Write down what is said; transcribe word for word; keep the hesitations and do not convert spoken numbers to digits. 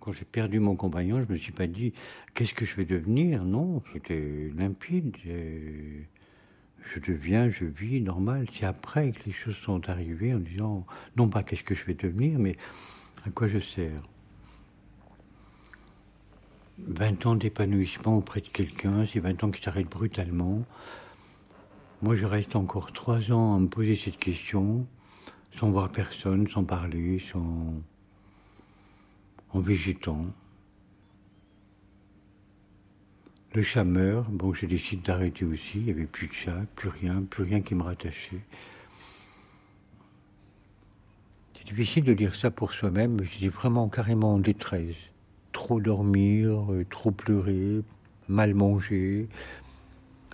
quand j'ai perdu mon compagnon, je me suis pas dit: «Qu'est-ce que je vais devenir?» Non, c'était limpide et je deviens, je vis normal. C'est après que les choses sont arrivées en disant, non pas qu'est-ce que je vais devenir, mais à quoi je sers. vingt ans d'épanouissement auprès de quelqu'un, c'est vingt ans qui s'arrêtent brutalement. Moi, je reste encore trois ans à me poser cette question, sans voir personne, sans parler, sans... en végétant. Le chat meurt, bon, je décide d'arrêter aussi, il n'y avait plus de chat, plus rien, plus rien qui me rattachait. C'est difficile de dire ça pour soi-même, mais j'étais vraiment carrément en détresse. Trop dormir, euh, trop pleurer, mal manger,